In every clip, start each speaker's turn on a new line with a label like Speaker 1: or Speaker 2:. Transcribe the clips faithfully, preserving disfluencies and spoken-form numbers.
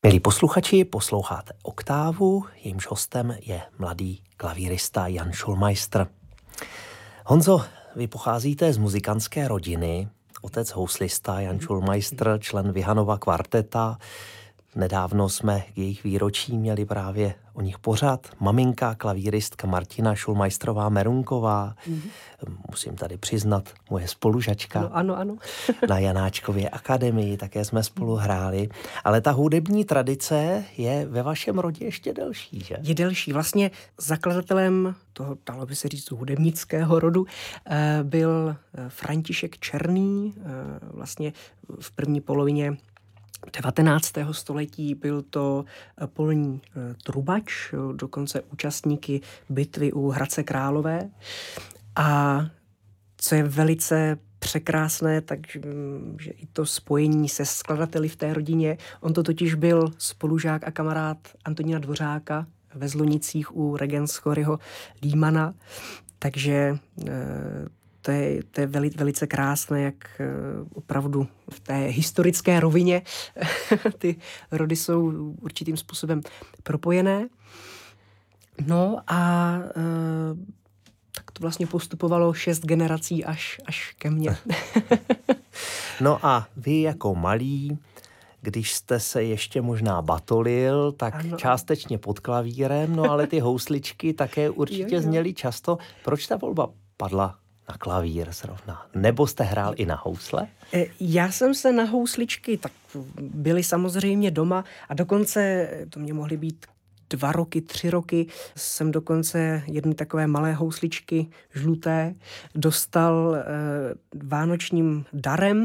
Speaker 1: Milí posluchači, posloucháte Oktávu, jejímž hostem je mladý klavírista Jan Schulmeister. Honzo, vy pocházíte z muzikantské rodiny, otec houslista Jan Schulmeister, člen Vihanova kvarteta. Nedávno jsme k jejich výročí měli právě o nich pořad. Maminka, klavíristka Martina Schulmeisterová Merunková. Mm-hmm. Musím tady přiznat, moje spolužačka.
Speaker 2: No, ano, ano.
Speaker 1: Na Janáčkově akademii také jsme spolu hráli. Ale ta hudební tradice je ve vašem rodě ještě delší, že?
Speaker 2: Je delší. Vlastně zakladatelem toho, dalo by se říct, hudebnického rodu byl František Černý. Vlastně v první polovině devatenáctého století byl to polní trubač, dokonce účastníky bitvy u Hradce Králové. A co je velice překrásné, takže že i to spojení se skladateli v té rodině, on to totiž byl spolužák a kamarád Antonína Dvořáka ve Zlonicích u Regenschoryho Límana, takže To je, to je veli, velice krásné, jak opravdu v té historické rovině ty rody jsou určitým způsobem propojené. No a e, tak to vlastně postupovalo šest generací až, až ke mně.
Speaker 1: No a vy jako malý, když jste se ještě možná batolil, tak ano. Částečně pod klavírem, no ale ty housličky také určitě jo, jo. zněly často. Proč ta volba padla na klavír zrovna? Nebo jste hrál i na housle?
Speaker 2: Já jsem se na housličky, tak byly samozřejmě doma a dokonce, to mě mohly být dva roky, tři roky, jsem dokonce jedny takové malé housličky žluté dostal eh, vánočním darem.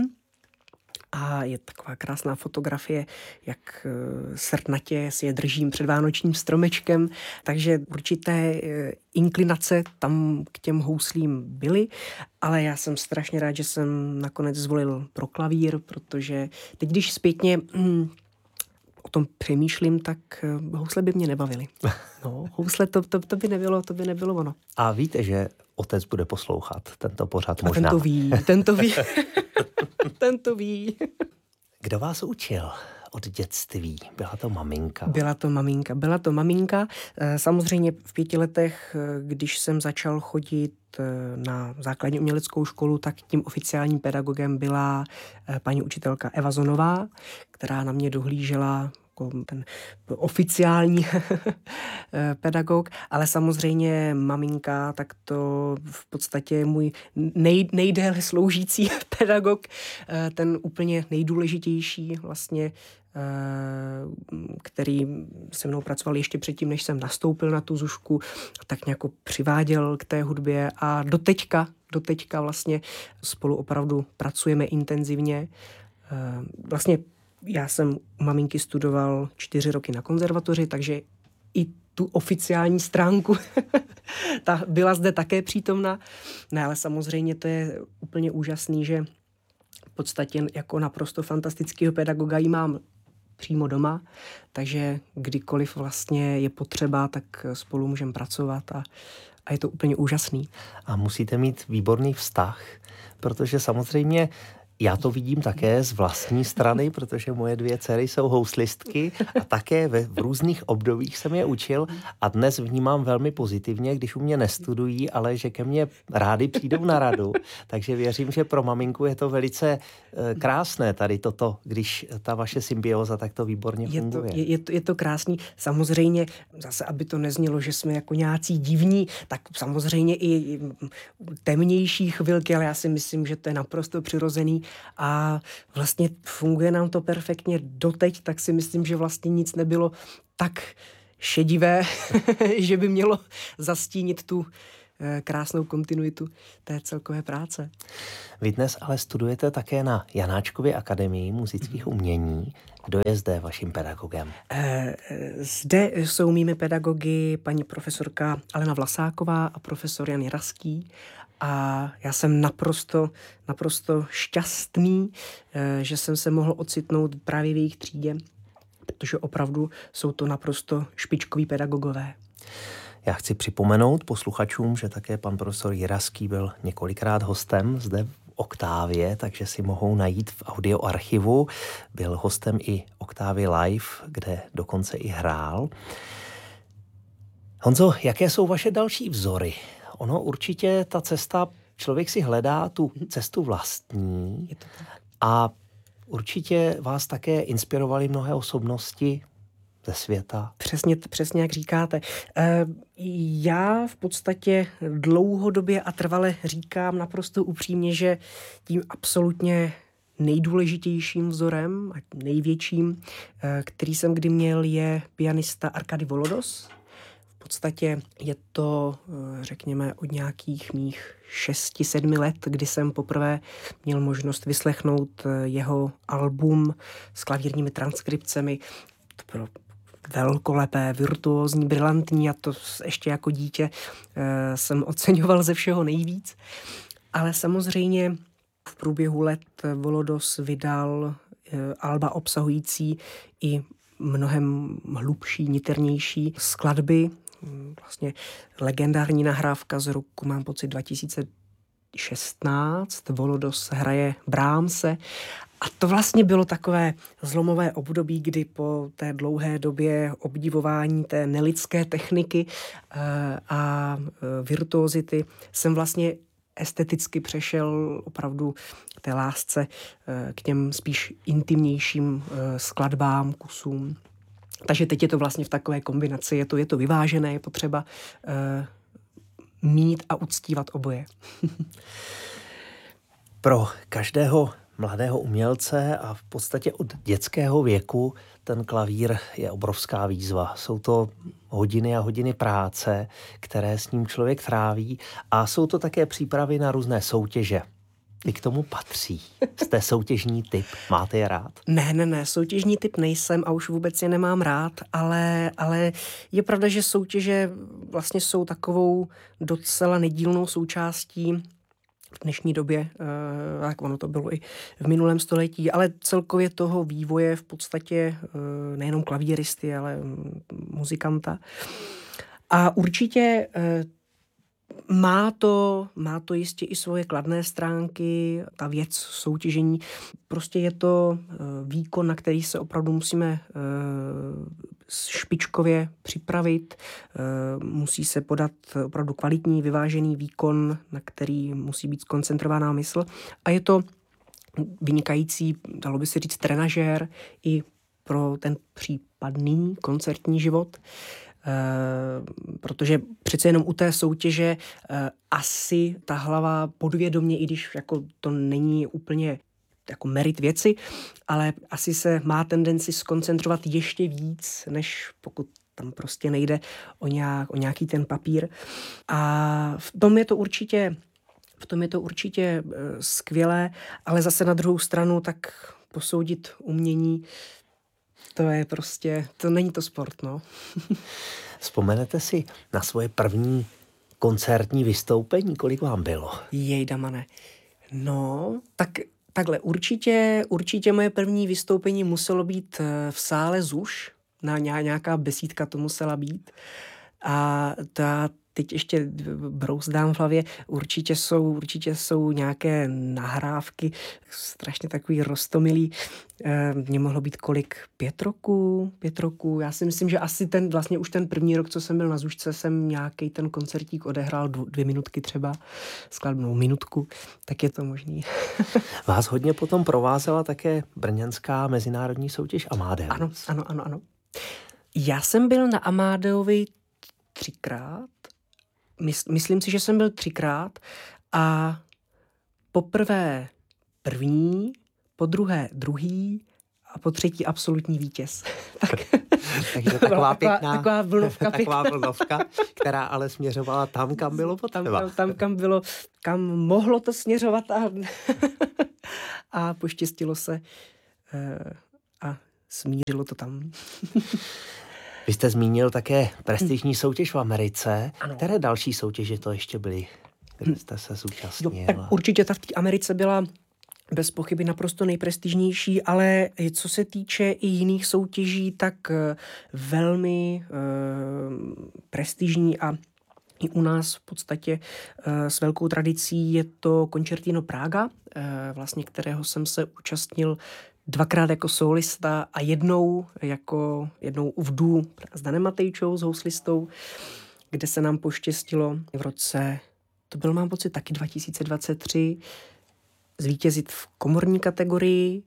Speaker 2: A je taková krásná fotografie, jak srdnatě si je držím před vánočním stromečkem. Takže určité inklinace tam k těm houslím byly, ale já jsem strašně rád, že jsem nakonec zvolil pro klavír, protože teď, když zpětně hm, o tom přemýšlím, tak housle by mě nebavily. No, housle to, to, to, by nebylo, to by nebylo ono.
Speaker 1: A víte, že otec bude poslouchat tento pořad
Speaker 2: A
Speaker 1: možná?
Speaker 2: ten to ví, ten to ví. Ten to ví.
Speaker 1: Kdo vás učil od dětství? Byla to maminka?
Speaker 2: Byla to maminka. Byla to maminka. Samozřejmě v pěti letech, když jsem začal chodit na základní uměleckou školu, tak tím oficiálním pedagogem byla paní učitelka Eva Zonová, která na mě dohlížela jako ten oficiální pedagog, ale samozřejmě maminka, tak to v podstatě můj nej, nejdéle sloužící pedagog, ten úplně nejdůležitější vlastně, který se mnou pracoval ještě předtím, než jsem nastoupil na tu zušku, tak nějak přiváděl k té hudbě a doteďka, doteďka vlastně spolu opravdu pracujeme intenzivně. Vlastně já jsem u maminky studoval čtyři roky na konzervatoři, takže i tu oficiální stránku ta byla zde také přítomna. Ne, ale samozřejmě to je úplně úžasný, že v podstatě jako naprosto fantastického pedagoga ji mám přímo doma, takže kdykoliv vlastně je potřeba, tak spolu můžeme pracovat a, a je to úplně úžasný.
Speaker 1: A musíte mít výborný vztah, protože samozřejmě já to vidím také z vlastní strany, protože moje dvě dcery jsou houslistky a také ve, v různých obdobích jsem je učil a dnes vnímám velmi pozitivně, když u mě nestudují, ale že ke mně rády přijdou na radu. Takže věřím, že pro maminku je to velice e, krásné tady toto, když ta vaše symbioza takto výborně funguje.
Speaker 2: Je to, je, je, to, je to krásný. Samozřejmě zase, aby to neznělo, že jsme jako nějací divní, tak samozřejmě i temnější chvilky, ale já si myslím, že to je naprosto přirozený. A vlastně funguje nám to perfektně doteď, tak si myslím, že vlastně nic nebylo tak šedivé, že by mělo zastínit tu krásnou kontinuitu té celkové práce.
Speaker 1: Vy dnes ale studujete také na Janáčkově akademii muzických umění. Kdo je zde vaším pedagogem?
Speaker 2: Zde jsou mými pedagogy paní profesorka Alena Vlasáková a profesor Jan Jiraský. A já jsem naprosto, naprosto šťastný, že jsem se mohl ocitnout právě v jejich třídě, protože opravdu jsou to naprosto špičkoví pedagogové.
Speaker 1: Já chci připomenout posluchačům, že také pan profesor Jiraský byl několikrát hostem zde Oktávě, takže si mohou najít v audioarchivu. Byl hostem i Oktávy Live, kde dokonce i hrál. Honzo, jaké jsou vaše další vzory? Ono určitě ta cesta, člověk si hledá tu cestu vlastní a určitě vás také inspirovaly mnohé osobnosti ze světa.
Speaker 2: Přesně, přesně jak říkáte. Já v podstatě dlouhodobě a trvale říkám naprosto upřímně, že tím absolutně nejdůležitějším vzorem a největším, který jsem kdy měl, je pianista Arkady Volodos. V podstatě je to, řekněme, od nějakých mých šesti, sedmi let, kdy jsem poprvé měl možnost vyslechnout jeho album s klavírními transkripcemi. To bylo velkolepé, virtuózní, brilantní a to ještě jako dítě e, jsem oceňoval ze všeho nejvíc. Ale samozřejmě v průběhu let Volodos vydal e, alba obsahující i mnohem hlubší, niternější skladby. Vlastně legendární nahrávka z roku, mám pocit, dva tisíce šestnáct. Volodos hraje Brahmse. A to vlastně bylo takové zlomové období, kdy po té dlouhé době obdivování té nelidské techniky a virtuozity jsem vlastně esteticky přešel opravdu k té lásce k těm spíš intimnějším skladbám, kusům. Takže teď je to vlastně v takové kombinaci, je to, je to vyvážené, je potřeba mít a uctívat oboje.
Speaker 1: Pro každého mladého umělce a v podstatě od dětského věku ten klavír je obrovská výzva. Jsou to hodiny a hodiny práce, které s ním člověk tráví a jsou to také přípravy na různé soutěže. Vy k tomu patří. Jste soutěžní typ. Máte je rád?
Speaker 2: Ne, ne, ne. Soutěžní typ nejsem a už vůbec je nemám rád, ale, ale je pravda, že soutěže vlastně jsou takovou docela nedílnou součástí v dnešní době, tak ono to bylo i v minulém století, ale celkově toho vývoje v podstatě nejenom klavíristy, ale muzikanta. A určitě má to, má to jistě i svoje kladné stránky, ta věc soutěžení. Prostě je to výkon, na který se opravdu musíme špičkově připravit. Musí se podat opravdu kvalitní, vyvážený výkon, na který musí být skoncentrovaná mysl. A je to vynikající, dalo by se říct, trenažér i pro ten případný koncertní život. Uh, protože přece jenom u té soutěže uh, asi ta hlava podvědomě, i když jako to není úplně jako merit věci, ale asi se má tendenci skoncentrovat ještě víc, než pokud tam prostě nejde o, nějak, o nějaký ten papír. A v tom je to určitě, v tom je to určitě uh, skvělé, ale zase na druhou stranu tak posoudit umění, to je prostě, to není to sport, no.
Speaker 1: Vzpomenete si na svoje první koncertní vystoupení? Kolik vám bylo?
Speaker 2: Jejda, mane. No, tak takhle, určitě, určitě moje první vystoupení muselo být v sále ZUŠ, na nějaká besídka to musela být. A ta teď ještě brouzdám v hlavě, určitě jsou, určitě jsou nějaké nahrávky, strašně takový roztomilý. E, mně mohlo být kolik? Pět roků? Pět roků. Já si myslím, že asi ten, vlastně už ten první rok, co jsem byl na Zušce, jsem nějaký ten koncertík odehrál dvě minutky třeba, skladbnou minutku, tak je to možný.
Speaker 1: Vás hodně potom provázela také brněnská mezinárodní soutěž Amadeus.
Speaker 2: Ano, ano, ano, ano. Já jsem byl na Amadeovi třikrát. Myslím si, že jsem byl třikrát a poprvé první, po druhé druhý a po třetí absolutní vítěz. Tak.
Speaker 1: Takže taková pěkná,
Speaker 2: taková vlnovka,
Speaker 1: taková vlnovka, která ale směřovala tam, kam bylo potřeba.
Speaker 2: Tam, tam, kam bylo, kam mohlo to směřovat a, a poštěstilo se a smířilo to tam.
Speaker 1: Vy jste zmínil také prestižní soutěž v Americe.
Speaker 2: Ano.
Speaker 1: Které další soutěže to ještě byly, kde jste se zúčastnil?
Speaker 2: Jo, tak určitě ta v té Americe byla bez pochyby naprosto nejprestižnější, ale co se týče i jiných soutěží, tak velmi uh, prestižní a i u nás v podstatě s velkou tradicí je to Concertino Praga, vlastně kterého jsem se účastnil dvakrát jako solista a jednou jako jednou v duu s Danem Matejčou, s houslistou, kde se nám poštěstilo v roce, to byl mám pocit taky dva tisíce dvacet tři, zvítězit v komorní kategorii.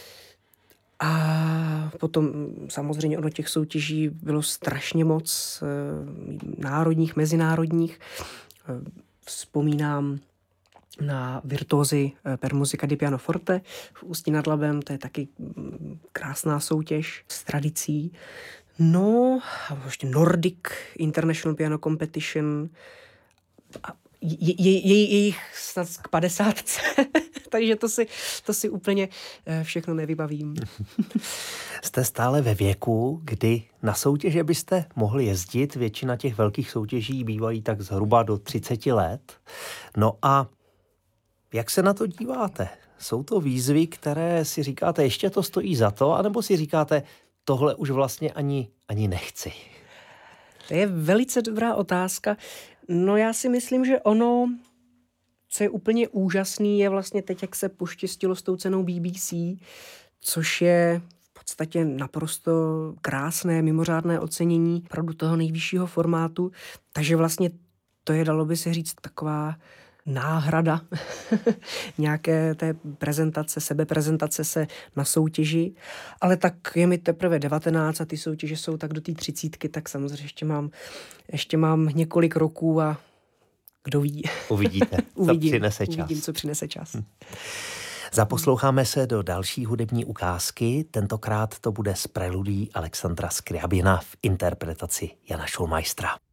Speaker 2: A potom samozřejmě ono těch soutěží bylo strašně moc, národních, mezinárodních. Vzpomínám na virtuózy per musica di pianoforte v Ústí nad Labem, to je taky krásná soutěž s tradicí. No, a ještě Nordic International Piano Competition, a je, je, je, je jich snad k padesátce, takže to si, to si úplně všechno nevybavím.
Speaker 1: Jste stále ve věku, kdy na soutěže byste mohli jezdit, většina těch velkých soutěží bývají tak zhruba do třicet let. No a jak se na to díváte? Jsou to výzvy, které si říkáte, ještě to stojí za to, anebo si říkáte, tohle už vlastně ani, ani nechci?
Speaker 2: To je velice dobrá otázka. No já si myslím, že ono, co je úplně úžasný, je vlastně teď, jak se poštěstilo s tou cenou B B C, což je v podstatě naprosto krásné, mimořádné ocenění opravdu toho nejvyššího formátu. Takže vlastně to je, dalo by se říct, taková náhrada nějaké té prezentace, sebeprezentace se na soutěži, ale tak je mi teprve devatenáct a ty soutěže jsou tak do té třicítky, tak samozřejmě ještě mám, ještě mám několik roků a kdo ví.
Speaker 1: Uvidíte, co
Speaker 2: uvidím,
Speaker 1: přinese čas.
Speaker 2: Uvidím, co přinese čas. Hm.
Speaker 1: Zaposloucháme se do další hudební ukázky, tentokrát to bude z preludí Alexandra Skriabina v interpretaci Jana Schulmeistera.